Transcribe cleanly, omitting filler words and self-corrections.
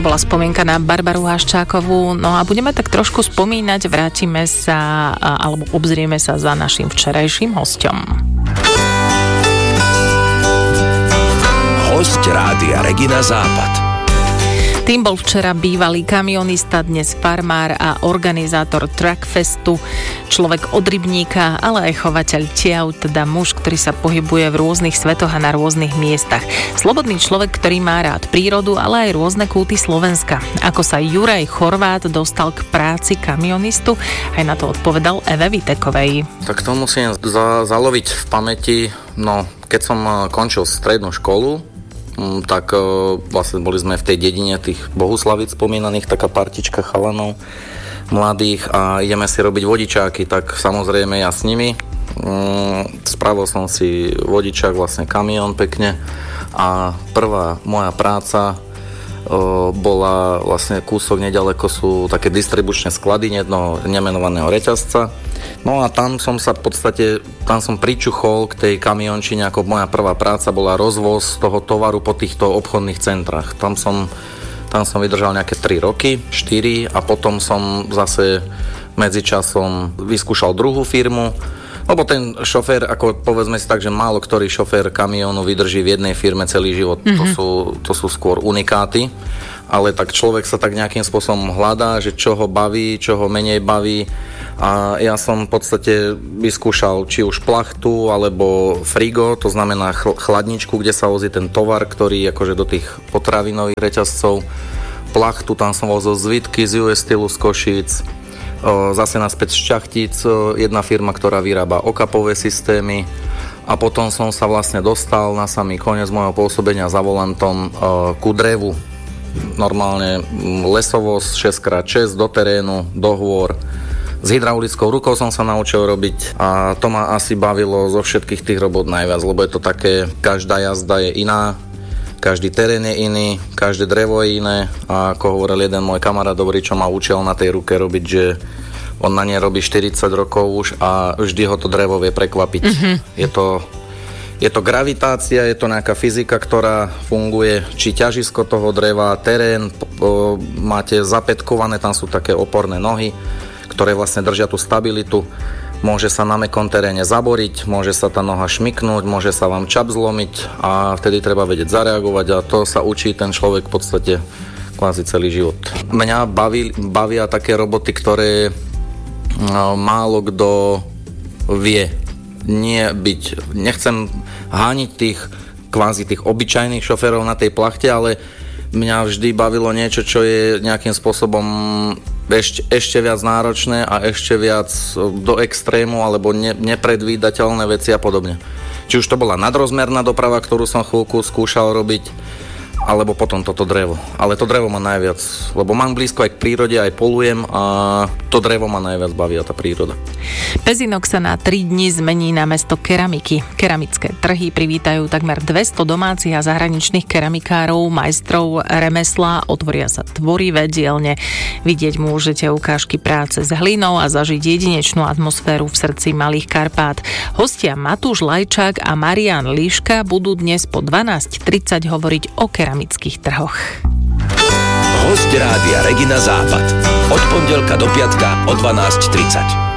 bola spomienka na Barbaru Haščákovú. No a budeme tak trošku spomínať, vrátime sa alebo obzrieme sa za našim včerajším hosťom. Hosť Rádia Regina Západ. Tým bol včera bývalý kamionista, dnes farmár a organizátor Trackfestu, človek od Rybníka, ale aj chovateľ tiav, teda muž, ktorý sa pohybuje v rôznych svetoch a na rôznych miestach. Slobodný človek, ktorý má rád prírodu, ale aj rôzne kúty Slovenska. Ako sa Juraj Chorvát dostal k práci kamionistu, aj na to odpovedal Eve Vitekovej. Tak to musím zaloviť v pamäti. No, keď som končil strednú školu, tak vlastne boli sme v tej dedine tých Bohuslavic spomínaných, taká partička chalanov mladých a ideme si robiť vodičáky, tak samozrejme ja s nimi. Spravil som si vodičák, vlastne kamión pekne a prvá moja práca bola vlastne kúsok nedaleko sú také distribučné sklady jednoho nemenovaného reťazca. No a tam som sa v podstate, tam som pričuchol k tej kamiončine, ako moja prvá práca bola rozvoz toho tovaru po týchto obchodných centrách. Tam som vydržal nejaké 3 roky, 4 a potom som zase medzičasom vyskúšal druhú firmu. Lebo ten šofér, ako povedzme si tak, že málo ktorý šofér kamiónu vydrží v jednej firme celý život. To sú skôr unikáty, ale tak človek sa tak nejakým spôsobom hľadá, že čo ho baví, čo ho menej baví. A ja som v podstate vyskúšal či už plachtu, alebo frigo, to znamená chladničku, kde sa vozí ten tovar, ktorý akože do tých potravinových reťazcov. Plachtu, tam som vozil zvitky z US Stylu z Košíc. Zase naspäť z Šťachtíc, jedna firma, ktorá vyrába okapové systémy a potom som sa vlastne dostal na samý koniec môjho pôsobenia za volantom ku drevu. Normálne lesovoz 6x6 do terénu, do hôr. S hydraulickou rukou som sa naučil robiť a to ma asi bavilo zo všetkých tých robot najviac, lebo je to také, každá jazda je iná, každý terén je iný, každé drevo je iné a ako hovoril jeden môj kamarát dobrý, čo ma učil na tej ruke robiť, že on na nej robí 40 rokov už a vždy ho to drevo vie prekvapiť. Je to gravitácia, je to nejaká fyzika, ktorá funguje, či ťažisko toho dreva, terén, máte zapätkované, tam sú také oporné nohy, ktoré vlastne držia tú stabilitu. Môže sa na mäkkom teréne zaboriť, môže sa tá noha šmyknúť, môže sa vám čap zlomiť a vtedy treba vedieť zareagovať a to sa učí ten človek v podstate kvázi celý život. Mňa bavia také roboty, ktoré málo kto vie. Nechcem hániť tých obyčajných šoférov na tej plachte, ale mňa vždy bavilo niečo, čo je nejakým spôsobom ešte viac náročné a ešte viac do extrému alebo nepredvídateľné veci a podobne. Či už to bola nadrozmerná doprava, ktorú som chvíľku skúšal robiť, alebo potom toto drevo. Ale to drevo ma najviac, lebo mám blízko aj k prírode, aj polujem a to drevo ma najviac baví a tá príroda. Pezinok sa na 3 dni zmení na mesto keramiky. Keramické trhy privítajú takmer 200 domácich a zahraničných keramikárov, majstrov remesla, otvoria sa tvorivé dielne. Vidieť môžete ukážky práce s hlinou a zažiť jedinečnú atmosféru v srdci Malých Karpát. Hostia Matúš Lajčák a Marián Líška budú dnes po 12:30 hovoriť o keramických trhoch. Hosť Rádia Regina Západ. Od pondelka do piatka o 12:30.